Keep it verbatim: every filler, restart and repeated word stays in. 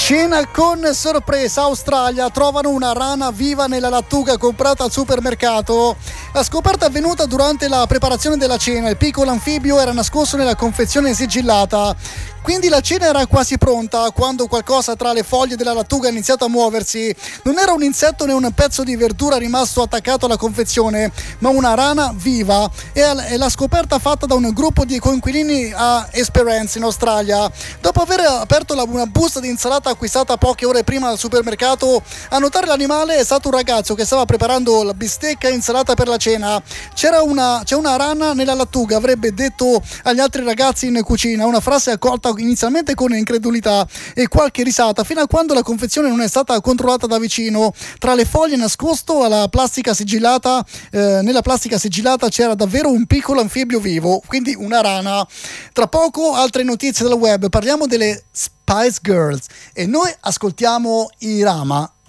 Scena con sorpresa: Australia, trovano una rana viva nella lattuga comprata al supermercato. La scoperta è avvenuta durante la preparazione della cena. Il piccolo anfibio era nascosto nella confezione sigillata. Quindi la cena era quasi pronta quando qualcosa tra le foglie della lattuga ha iniziato a muoversi. Non era un insetto né un pezzo di verdura rimasto attaccato alla confezione, ma una rana viva. È la scoperta fatta da un gruppo di coinquilini a Esperance in Australia. Dopo aver aperto la, una busta di insalata acquistata poche ore prima al supermercato, a notare l'animale è stato un ragazzo che stava preparando la bistecca e insalata per la cena. C'era una, c'è una rana nella lattuga, avrebbe detto agli altri ragazzi in cucina, una frase accolta inizialmente con incredulità e qualche risata, fino a quando la confezione non è stata controllata da vicino. Tra le foglie nascosto alla plastica sigillata, eh, nella plastica sigillata c'era davvero un piccolo anfibio vivo, quindi una rana. Tra poco altre notizie del web, parliamo delle Spice Girls e noi ascoltiamo Irama.